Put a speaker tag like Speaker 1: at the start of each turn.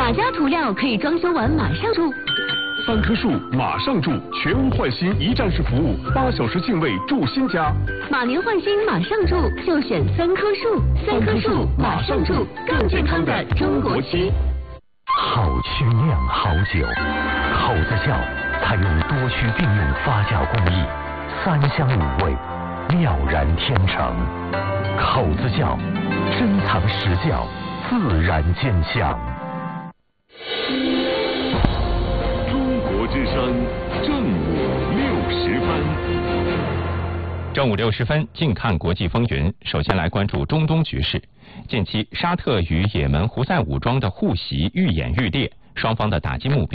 Speaker 1: 哪家涂料可以装修完马上住
Speaker 2: 3棵树马上住，全屋换新一站式服务，8小时净位住新家。
Speaker 1: 马年换新马上住，就选3棵树，3棵树马上住，更健康的中国漆。
Speaker 3: 好曲酿好酒，口子窖采用多区并用发酵工艺，3香5味，妙然天成。口子窖珍藏实窖，自然见香。
Speaker 2: 中国之声正午60分。
Speaker 4: 正午60分，近看国际风云。首先来关注中东局势。近期，沙特与也门胡塞武装的互袭愈演愈烈，双方的打击目标